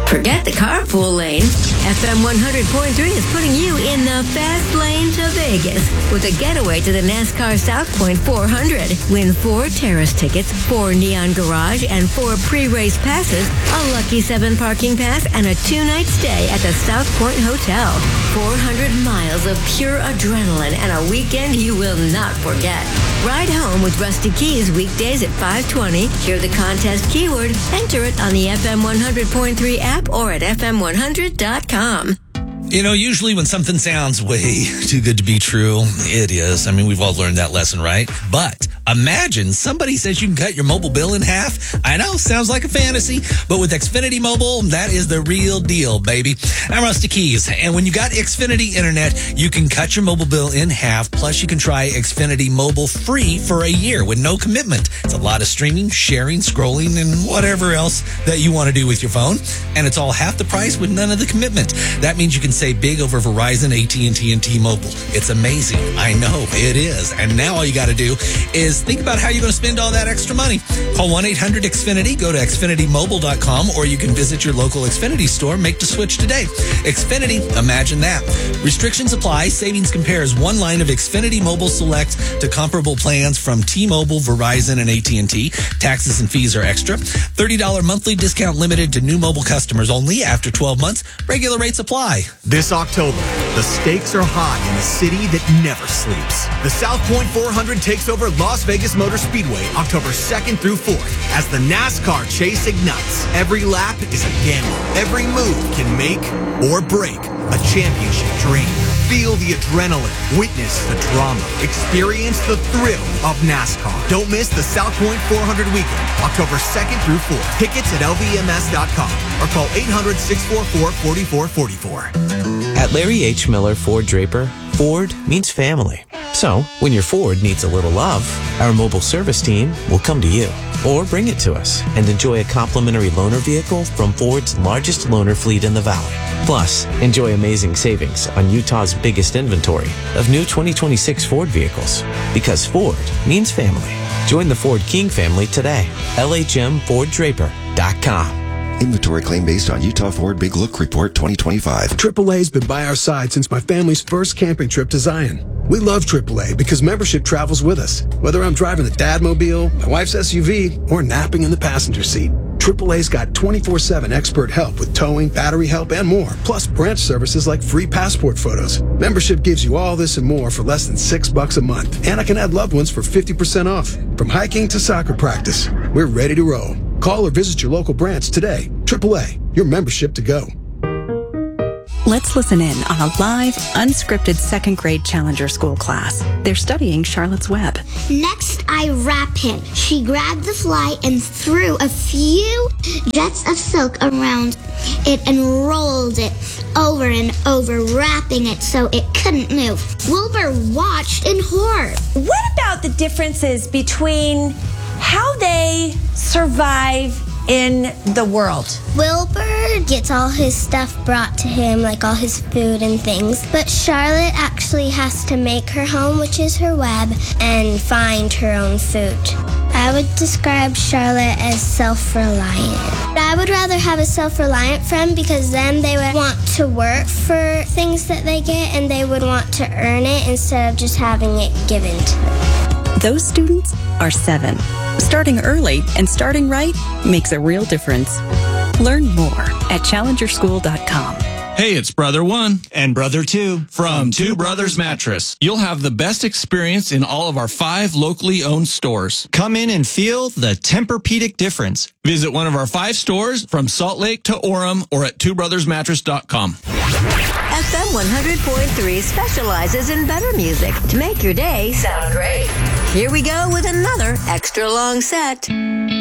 Forget the carpool lane. FM 100.3 is putting you in the fast lane to Vegas with a getaway to the NASCAR South Point 400. Win 4 terrace tickets, 4 Neon Garage, and 4 pre-race passes, a Lucky 7 parking pass, and a 2-night stay at the South Point Hotel. 400 miles of pure adrenaline and a weekend you will not forget. Ride home with Rusty Keys weekdays at 5:20. Hear the contest keyword, enter it on the FM 100.3 app or at fm100.com. You know, usually when something sounds way too good to be true, it is. I mean, we've all learned that lesson, right? But imagine somebody says you can cut your mobile bill in half. I know, sounds like a fantasy, but with Xfinity Mobile, that is the real deal, baby. I'm Rusty Keys, and when you got Xfinity Internet, you can cut your mobile bill in half, plus you can try Xfinity Mobile free for a year with no commitment. It's a lot of streaming, sharing, scrolling, and whatever else that you want to do with your phone, and it's all half the price with none of the commitment. That means you can save big over Verizon, AT&T, and T-Mobile. It's amazing. I know, it is. And now all you got to do is think about how you're going to spend all that extra money. Call 1-800-XFINITY, go to XfinityMobile.com, or you can visit your local Xfinity store. Make the switch today. Xfinity, imagine that. Restrictions apply. Savings compares one line of Xfinity Mobile Select to comparable plans from T-Mobile, Verizon, and AT&T. Taxes and fees are extra. $30 monthly discount limited to new mobile customers only after 12 months. Regular rates apply. This October, the stakes are high in a city that never sleeps. The South Point 400 takes over Las Vegas Motor Speedway October 2nd through 4th as the NASCAR chase ignites. Every lap is a gamble. Every move can make or break a championship dream. Feel the adrenaline. Witness the drama. Experience the thrill of NASCAR. Don't miss the South Point 400 weekend, October 2nd through 4th. Tickets at lvms.com or call 800-644-4444. At Larry H. Miller Ford Draper, Ford means family. So, when your Ford needs a little love, our mobile service team will come to you. Or bring it to us and enjoy a complimentary loaner vehicle from Ford's largest loaner fleet in the Valley. Plus, enjoy amazing savings on Utah's biggest inventory of new 2026 Ford vehicles. Because Ford means family. Join the Ford King family today. LHMFordDraper.com. Inventory claim based on Utah Ford Big Look Report 2025. AAA's been by our side since my family's first camping trip to Zion. We love AAA because membership travels with us. Whether I'm driving the Dadmobile, my wife's SUV, or napping in the passenger seat, AAA's got 24/7 expert help with towing, battery help, and more. Plus branch services like free passport photos. Membership gives you all this and more for less than $6 a month. And I can add loved ones for 50% off. From hiking to soccer practice, we're ready to roll. Call or visit your local branch today. AAA, your membership to go. Let's listen in on a live, unscripted second grade Challenger School class. They're studying Charlotte's Web. Next, I wrap him. She grabbed the fly and threw a few jets of silk around it and rolled it over and over, wrapping it so it couldn't move. Wilbur watched in horror. What about the differences between how they survive in the world? Wilbur gets all his stuff brought to him, like all his food and things. But Charlotte actually has to make her home, which is her web, and find her own food. I would describe Charlotte as self-reliant. I would rather have a self-reliant friend because then they would want to work for things that they get and they would want to earn it instead of just having it given to them. Those students are 7. Starting early and starting right makes a real difference. Learn more at challengerschool.com. Hey, it's Brother 1 and Brother 2 from Two Brothers Mattress. You'll have the best experience in all of our 5 locally owned stores. Come in and feel the Tempur-Pedic difference. Visit one of our 5 stores from Salt Lake to Orem or at twobrothersmattress.com. FM 100.3 specializes in better music to make your day sound great. Here we go with another extra long set.